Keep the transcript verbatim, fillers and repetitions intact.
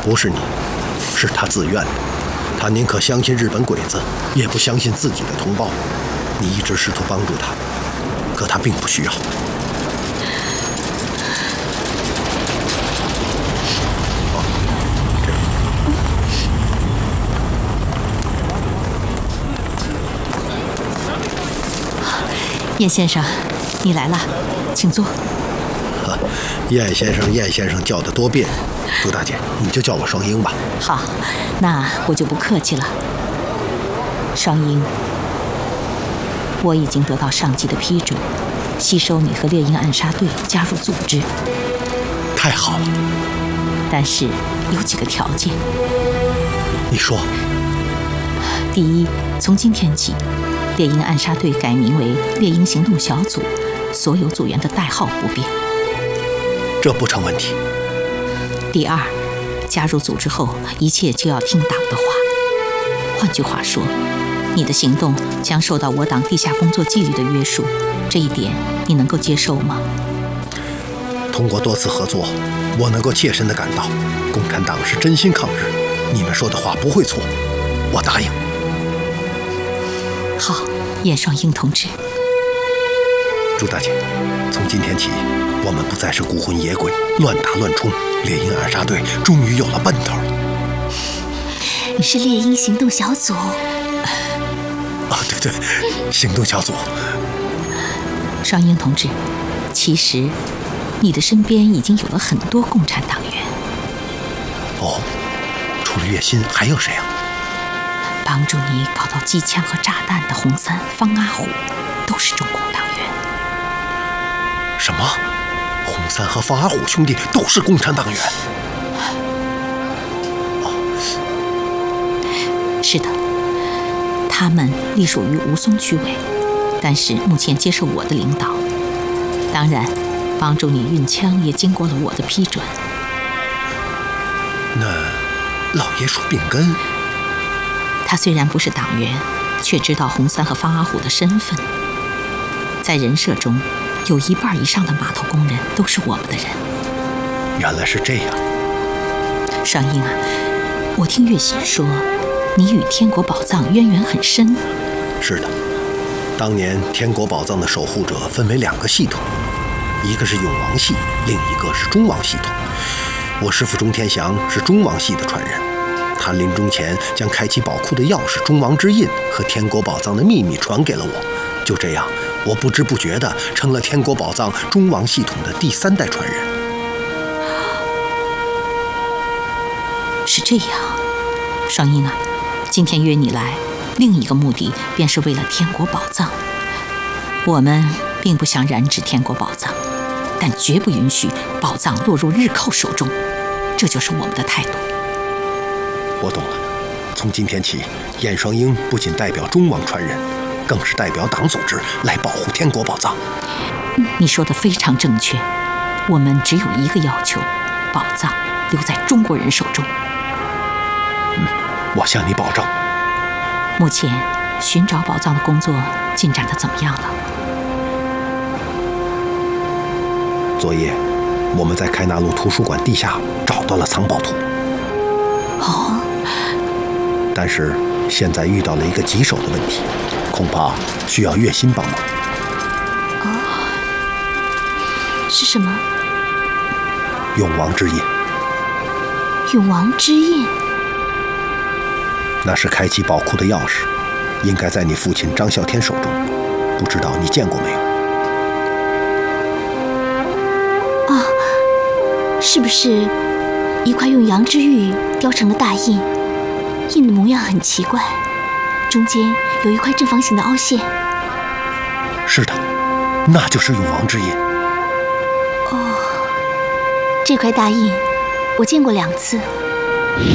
不是你，是他自愿的。他宁可相信日本鬼子，也不相信自己的同胞。你一直试图帮助他，可他并不需要。哦，这样。燕先生，你来了，请坐。 啊，燕先生，燕先生叫得多别扭。朱大姐，你就叫我双英吧。 好，那我就不客气了。双英，我已经得到上级的批准，吸收你和猎鹰暗杀队加入组织。 太好了。 但是有几个条件。 你说。 第一，从今天起，猎鹰暗杀队改名为猎鹰行动小组，所有组员的代号不变。 这不成问题。 第二，加入组织后，一切就要听党的话。换句话说，你的行动将受到我党地下工作纪律的约束，这一点你能够接受吗？ 通过多次合作，我能够切身地感到，共产党是真心抗日，你们说的话不会错，我答应。 好，燕双英同志。 朱大姐，从今天起，我们不再是孤魂野鬼，乱打乱冲。猎鹰暗杀队终于有了奔头。 你是猎鹰行动小组？ 啊，对对，行动小组。 双英同志，其实你的身边已经有了很多共产党员。 哦，除了岳鑫还有谁啊？ 帮助你搞到机枪和炸弹的红三、方阿虎都是中共党员。 什么？红三和方阿虎兄弟都是共产党员？ 哦，是的，他们隶属于吴淞区委，但是目前接受我的领导。当然，帮助你运枪也经过了我的批准。 那老爷说病根？ 他虽然不是党员，却知道红三和方阿虎的身份。在人社中，有一半以上的码头工人都是我们的人。 原来是这样。 双英啊，我听岳喜说，你与天国宝藏渊源很深。 是的，当年天国宝藏的守护者分为两个系统，一个是永王系，另一个是中王系统。我师父钟天祥是中王系的传人，他临终前将开启宝库的钥匙中王之印和天国宝藏的秘密传给了我。就这样，我不知不觉地成了天国宝藏中王系统的第三代传人。 是这样，双英啊，今天约你来，另一个目的便是为了天国宝藏。我们并不想染指天国宝藏，但绝不允许宝藏落入日寇手中，这就是我们的态度。 我懂了，从今天起，燕双英不仅代表中王传人，更是代表党组织来保护天国宝藏。 你说的非常正确，我们只有一个要求，宝藏留在中国人手中。 嗯，我向你保证。 目前寻找宝藏的工作进展得怎么样了？ 昨夜，我们在开纳路图书馆地下找到了藏宝图。 哦。 但是现在遇到了一个棘手的问题，恐怕需要岳鑫帮忙。 哦，是什么？ 永王之印。 永王之印？ 那是开启宝库的钥匙，应该在你父亲张啸天手中，不知道你见过没有？ 啊，是不是一块用羊脂玉雕成了大印？印的模样很奇怪，中间有一块正方形的凹陷。 是的，那就是永王之印。 哦，这块大印我见过两次。